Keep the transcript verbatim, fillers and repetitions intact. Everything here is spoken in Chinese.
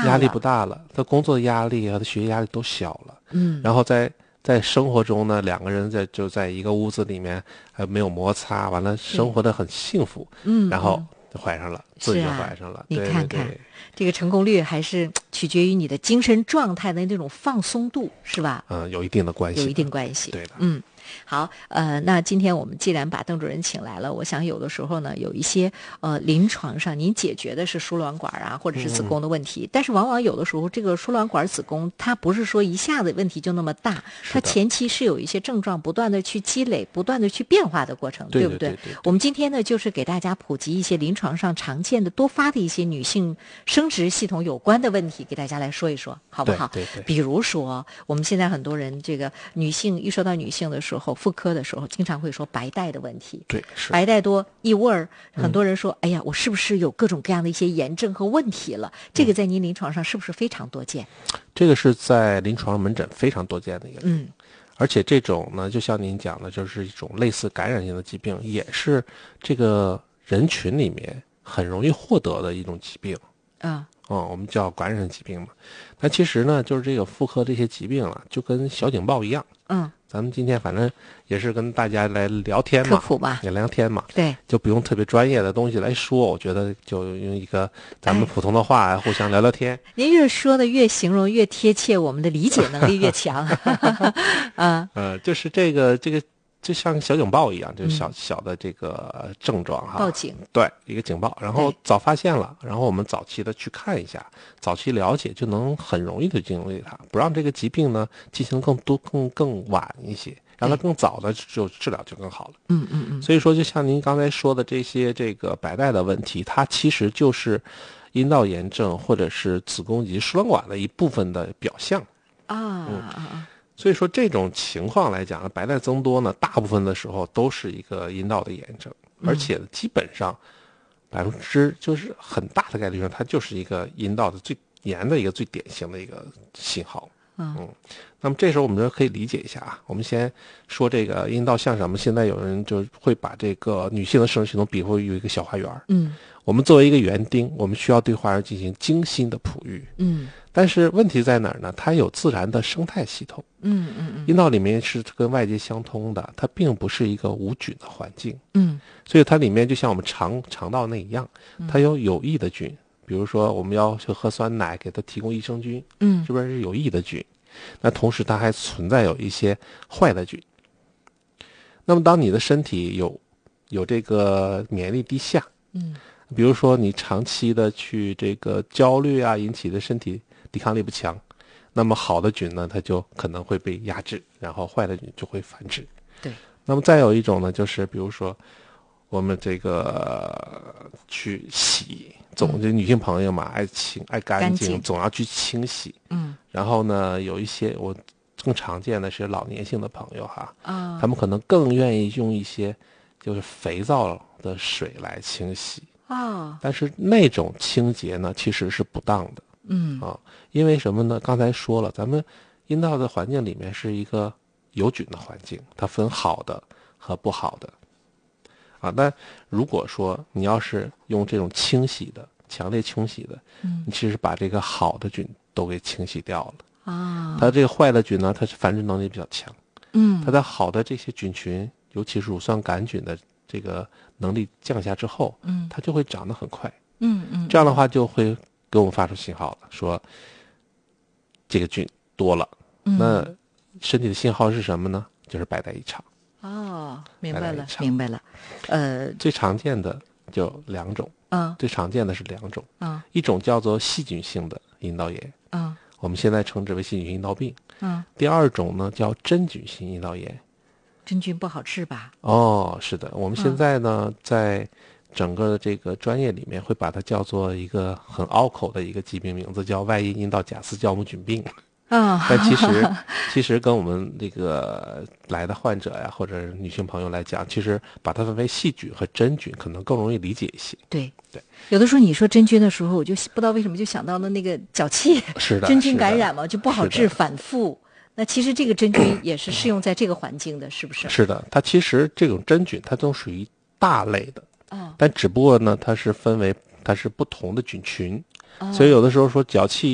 了，压力不大了，他工作压力和他学习压力都小了。 嗯， 然后在在生活中呢，两个人在就在一个屋子里面，还没有摩擦，完了生活的很幸福。 嗯， 然后就怀上了，自己就怀上了。 你看看对对对， 这个成功率还是取决于你的精神状态的那种放松度，是吧？ 嗯，有一定的关系， 有一定关系。 对的， 嗯。好，呃，那今天我们既然把邓主任请来了，我想有的时候呢，有一些呃临床上您解决的是输卵管啊，或者是子宫的问题，嗯、但是往往有的时候这个输卵管、子宫它不是说一下子问题就那么大，它前期是有一些症状不断的去积累、不断的去变化的过程， 对不对？ 对对对对， 我们今天呢，就是给大家普及一些临床上常见的、多发的一些女性生殖系统有关的问题，给大家来说一说，好不好？ 对对对。 比如说，我们现在很多人这个女性一说到女性的时候，妇科的时候，经常会说白带的问题。 对，是白带多异味儿，很多人说、嗯，哎呀，我是不是有各种各样的一些炎症和问题了？这个在您临床上是不是非常多见？ 这个是在临床门诊非常多见的一个， 嗯， 而且这种呢，就像您讲的，就是一种类似感染性的疾病，也是这个人群里面很容易获得的一种疾病。 啊、 嗯，哦，我们叫感染疾病嘛。但其实呢，就是这个妇科这些疾病啊，就跟小警报一样。 嗯， 咱们今天反正也是跟大家来聊天嘛， 科普吧， 也聊天嘛， 对， 就不用特别专业的东西来说，我觉得就用一个咱们普通的话、哎、互相聊聊天。 您越说的越形容越贴切，我们的理解能力越强。啊， 呃，就是这个这个。就像小警报一样，就是小、嗯、小的这个症状哈， 报警， 对，一个警报，然后早发现了，然后我们早期的去看一下，早期了解，就能很容易的进入它，不让这个疾病呢进行更多、更更晚一些，让它更早的就治疗就更好了。 嗯嗯嗯。 所以说，就像您刚才说的这些这个白带的问题，它其实就是阴道炎症或者是子宫以及输卵管的一部分的表象啊啊嗯、 啊。 所以说这种情况来讲，白带增多呢，大部分的时候都是一个阴道的炎症，而且基本上百分之就是很大的概率上，它就是一个阴道的最炎的一个最典型的一个信号。 嗯， 嗯，那么这时候我们就可以理解一下啊。我们先说这个阴道像什么？现在有人就会把这个女性的生殖系统比喻为一个小花园。 嗯， 我们作为一个园丁，我们需要对花园进行精心的哺育。 嗯。 但是问题在哪儿呢？它有自然的生态系统， 嗯嗯嗯， 阴道里面是跟外界相通的，它并不是一个无菌的环境， 嗯， 所以它里面就像我们肠肠道那一样，它有有益的菌，比如说我们要去喝酸奶，给它提供益生菌， 嗯， 是不是是有益的菌？那同时它还存在有一些坏的菌。那么当你的身体有有这个免疫力低下， 嗯， 比如说你长期的去这个焦虑啊引起的身体抵抗力不强，那么好的菌呢，它就可能会被压制，然后坏的菌就会繁殖。 对。 那么再有一种呢，就是比如说我们这个去洗，总就女性朋友嘛，爱清爱干净，总要去清洗。 嗯。 然后呢，有一些我更常见的是老年性的朋友哈， 啊， 他们可能更愿意用一些就是肥皂的水来清洗。 啊， 但是那种清洁呢，其实是不当的。 嗯啊，因为什么呢？刚才说了，咱们阴道的环境里面是一个有菌的环境，它分好的和不好的。啊，但如果说你要是用这种清洗的、强烈清洗的， 嗯， 你其实把这个好的菌都给清洗掉了。 啊， 它这个坏的菌呢，它是繁殖能力比较强。 嗯， 它的好的这些菌群，尤其是乳酸杆菌的这个能力降下之后， 嗯， 它就会长得很快。 嗯嗯， 这样的话就会给我们发出信号了，说这个菌多了。 嗯、 那身体的信号是什么呢？就是白带异常。 哦，明白了，明白了。呃， 最常见的就两种。 嗯， 最常见的是两种。 嗯， 一种叫做细菌性的阴道炎。 嗯， 我们现在称之为细菌性阴道病。 嗯， 第二种呢叫真菌性阴道炎。 真菌不好治吧？ 哦，是的，我们现在呢、嗯、在整个这个专业里面会把它叫做一个很拗口的一个疾病名字，叫外阴阴道假丝酵母菌病。 啊、哦， 但其实其实跟我们这个来的患者呀，或者女性朋友来讲，其实把它分为细菌和真菌，可能更容易理解一些。 对对， 有的时候你说真菌的时候，我就不知道为什么就想到了那个脚气， 是的， 真菌感染嘛，就不好治， 是反复。那其实这个真菌也是适用在这个环境的，是不是？ 是的，它其实这种真菌它都属于大类的， 哦， 但只不过呢，它是分为它是不同的菌群， 哦， 所以有的时候说脚气